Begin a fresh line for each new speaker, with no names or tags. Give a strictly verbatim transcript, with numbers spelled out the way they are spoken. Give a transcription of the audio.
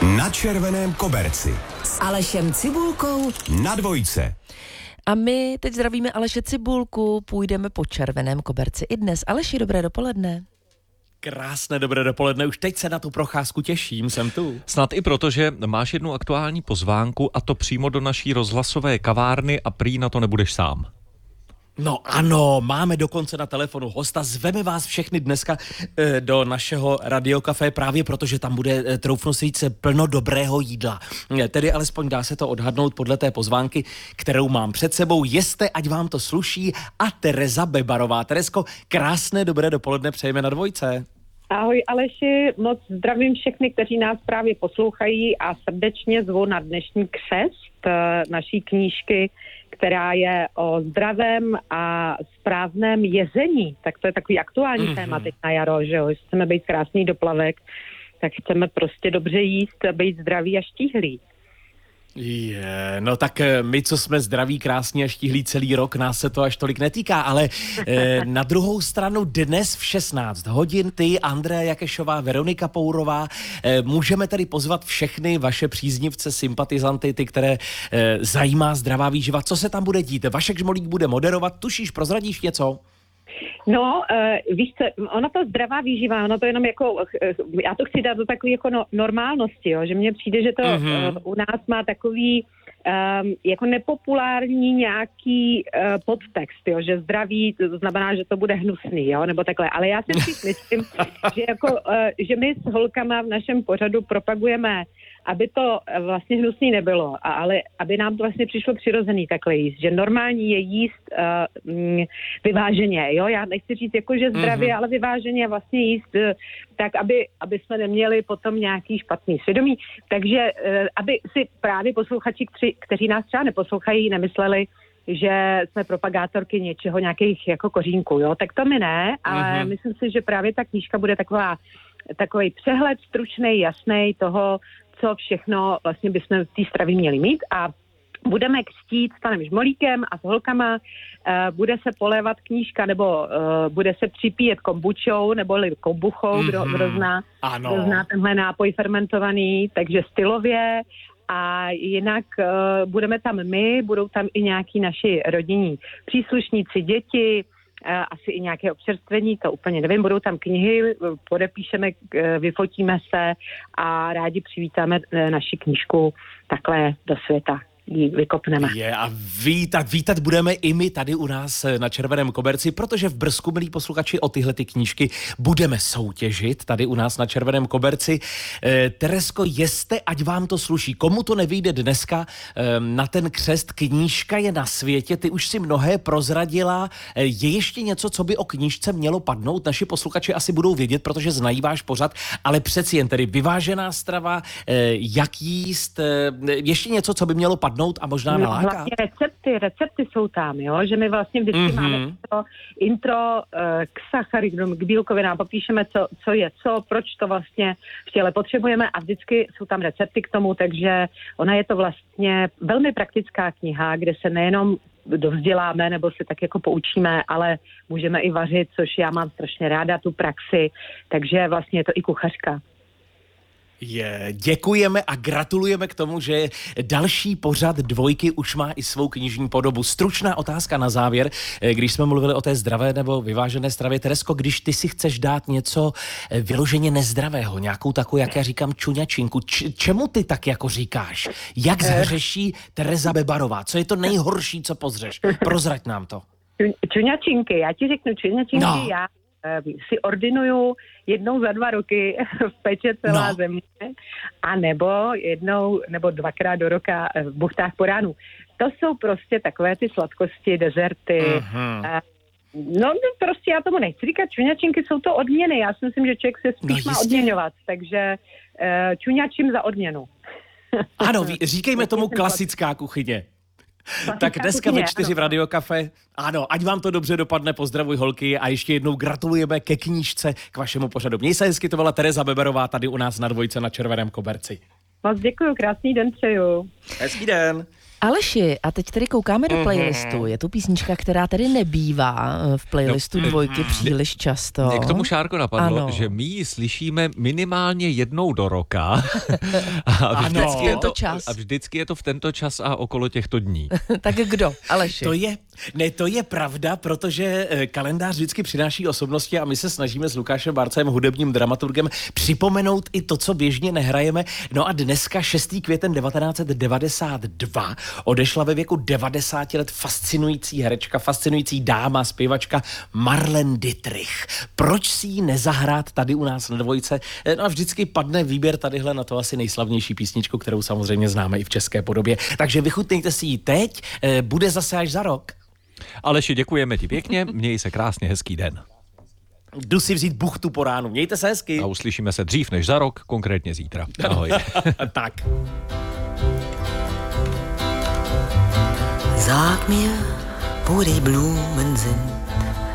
Na červeném koberci
s Alešem Cibulkou
na dvojce.
A my teď zdravíme Aleše Cibulku, půjdeme po červeném koberci i dnes. Aleši, dobré dopoledne.
Krásné dobré dopoledne, už teď se na tu procházku těším, jsem tu.
Snad i proto, že máš jednu aktuální pozvánku a to přímo do naší rozhlasové kavárny a prý na to nebudeš sám.
No ano, máme dokonce na telefonu hosta, zveme vás všechny dneska e, do našeho radiokafé právě protože tam bude, e, troufnu si říct, plno dobrého jídla. E, tedy alespoň dá se to odhadnout podle té pozvánky, kterou mám před sebou. Jeste, ať vám to sluší, a Tereza Bebarová. Teresko, krásné dobré dopoledne přejeme na dvojce.
Ahoj Aleši, moc zdravím všechny, kteří nás právě poslouchají a srdečně zvu na dnešní křest naší knížky, která je o zdravém a správném jezení. Tak to je takový aktuální mm-hmm. téma teď na jaro, že jo? Chceme být krásný doplavek, tak chceme prostě dobře jíst, být zdraví a štíhlí.
Je, no tak my, co jsme zdraví, krásní a štíhlí celý rok, nás se to až tolik netýká, ale eh, na druhou stranu dnes v šestnáct hodin ty, Andrea Jakešová, Veronika Pourová, eh, můžeme tady pozvat všechny vaše příznivce, sympatizanty, ty, které eh, zajímá zdravá výživa. Co se tam bude dít? Vašek Žmolík bude moderovat, tušíš, prozradíš něco?
No, uh, víš co, ono to zdravá výživa, ono to jenom jako, uh, já to chci dát do takové jako no, normálnosti, jo, že mně přijde, že to mm-hmm. uh, u nás má takový um, jako nepopulární nějaký uh, podtext, jo, že zdraví, to znamená, že to bude hnusný, jo, nebo takhle, ale já si myslím, že jako, uh, že my s holkama v našem pořadu propagujeme, aby to vlastně hnusný nebylo, a, ale aby nám to vlastně přišlo přirozený takhle jíst, že normální je jíst uh, vyváženě, jo, já nechci říct jako, že zdravě, mm-hmm. ale vyváženě vlastně jíst uh, tak, aby, aby jsme neměli potom nějaký špatný svědomí, takže uh, aby si právě posluchači, kteří, kteří nás třeba neposlouchají, nemysleli, že jsme propagátorky něčeho, nějakých jako kořínků, jo, tak to mi ne, ale mm-hmm. myslím si, že právě ta knížka bude taková, takový přehled stručnej, jasnej toho, co všechno vlastně bychom v té stravě měli mít, a budeme křtít s panem Žmolíkem a s holkama, uh, bude se polévat knížka, nebo uh, bude se připíjet kombučou, nebo kombuchou, mm-hmm. kdo, kdo, zná, kdo zná tenhle nápoj fermentovaný, takže stylově. A jinak uh, budeme tam my, budou tam i nějaký naši rodinní příslušníci, děti, asi i nějaké občerstvení, to úplně nevím, budou tam knihy, podepíšeme, vyfotíme se a rádi přivítáme naši knížku takhle do světa. Ji vykopneme.
Je, a vítat, vítat budeme i my tady u nás na červeném koberci, protože v Brzku, milí posluchači, o tyhle ty knížky budeme soutěžit tady u nás na červeném koberci. E, Teresko, jeste, ať vám to sluší. Komu to nevyjde dneska e, na ten křest? Knížka je na světě, ty už si mnohé prozradila. E, je ještě něco, co by o knížce mělo padnout? Naši posluchači asi budou vědět, protože znají váš pořad, ale přeci jen tedy vyvážená strava, e, jak jíst, e, ještě něco, co by mělo padnout a možná
no,
nalákat?
Hlavně recepty, recepty jsou tam, jo, že my vlastně vždycky mm-hmm. máme intro, intro uh, k sacharidům, k bílkovinám, popíšeme, co, co je co, proč to vlastně v těle potřebujeme, a vždycky jsou tam recepty k tomu, takže ona je to vlastně velmi praktická kniha, kde se nejenom dovzděláme nebo se tak jako poučíme, ale můžeme i vařit, což já mám strašně ráda, tu praxi, takže vlastně je to i kuchařka.
Je, děkujeme a gratulujeme k tomu, že další pořad dvojky už má i svou knižní podobu. Stručná otázka na závěr, když jsme mluvili o té zdravé nebo vyvážené stravě. Teresko, když ty si chceš dát něco vyloženě nezdravého, nějakou takovou, jak já říkám, čuňačinku, č- čemu ty tak jako říkáš? Jak zhřeší Tereza Bebarová? Co je to nejhorší, co pozřeš? Prozrať nám to.
Čuňačinky, já ti řeknu čuňačinky, no. já si ordinuju jednou za dva roky v Peče celá no. země, a nebo jednou nebo dvakrát do roka v Buchtách po ránu. To jsou prostě takové ty sladkosti, dezerty. Uh-huh. No prostě já tomu nechci říkat čuňačinky, jsou to odměny. Já si myslím, že člověk se spíš no, má odměňovat, takže uh, čuňačím za odměnu.
Ano, říkejme tomu klasická kuchyně. Tak dneska ve čtyři v Radiokafe. Ano, ať vám to dobře dopadne, pozdravuj holky a ještě jednou gratulujeme ke knížce, k vašemu pořadu. Měj se hezky, to byla Tereza Bebarová tady u nás na dvojce na červeném koberci.
Moc děkuju, krásný den přeju.
Hezký den.
Aleši, a teď tedy koukáme do playlistu. Je tu písnička, která tedy nebývá v playlistu no, dvojky příliš často.
Mě k tomu, Šárko, napadlo,
ano.
že my ji slyšíme minimálně jednou do roka. A vždycky, je to,
čas.
a vždycky je to v tento čas a okolo těchto dní.
Tak kdo, Aleši?
To je, ne, to je pravda, protože kalendář vždycky přináší osobnosti a my se snažíme s Lukášem Barcem, hudebním dramaturgem, připomenout i to, co běžně nehrajeme. No a dneska šestý květen devatenáct set devadesát dva odešla ve věku devadesáti let fascinující herečka, fascinující dáma, zpěvačka Marlene Dietrich. Proč si ji nezahrát tady u nás na dvojce? No a vždycky padne výběr tadyhle na to asi nejslavnější písničku, kterou samozřejmě známe i v české podobě. Takže vychutnejte si ji teď, bude zase až za rok.
Aleši, děkujeme ti pěkně, měj se krásně, hezký den.
Jdu si vzít buchtu po ránu. Mějte se hezky.
A uslyšíme se dřív než za rok, konkrétně zítra. Ahoj.
Tak.
Sag mir, wo die Blumen sind,